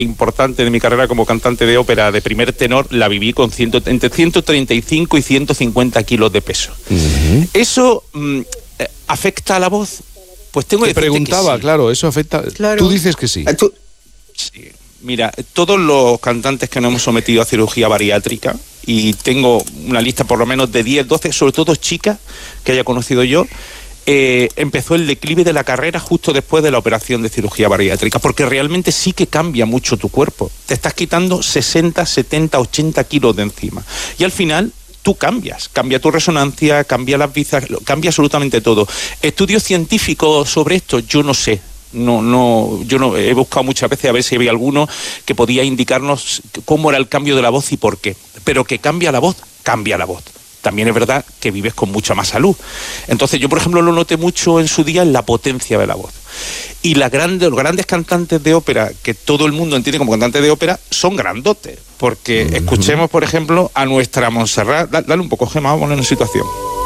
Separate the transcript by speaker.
Speaker 1: importante de mi carrera como cantante de ópera de primer tenor la viví con entre 135 y 150 kilos de peso. Uh-huh. ¿Eso afecta a la voz? Pues tengo que decirte
Speaker 2: preguntaba,
Speaker 1: que sí.
Speaker 2: Claro, eso afecta. Claro. Tú dices que sí.
Speaker 1: Sí. Mira, todos los cantantes que nos hemos sometido a cirugía bariátrica, y tengo una lista por lo menos de 10, 12, sobre todo chicas que haya conocido yo, empezó el declive de la carrera justo después de la operación de cirugía bariátrica, porque realmente sí que cambia mucho tu cuerpo. Te estás quitando 60, 70, 80 kilos de encima. Y al final tú cambia tu resonancia, cambia las visas, cambia absolutamente todo. Estudios científicos sobre esto, yo no sé. Yo no he buscado muchas veces a ver si había alguno que podía indicarnos cómo era el cambio de la voz y por qué. Pero que cambia la voz. También es verdad que vives con mucha más salud. Entonces yo, por ejemplo, lo noté mucho en su día en la potencia de la voz. Y los grandes cantantes de ópera, que todo el mundo entiende como cantantes de ópera, son grandotes. Porque escuchemos, por ejemplo, a nuestra Montserrat. Dale un poco, Gemma, vamos a ponernos en situación.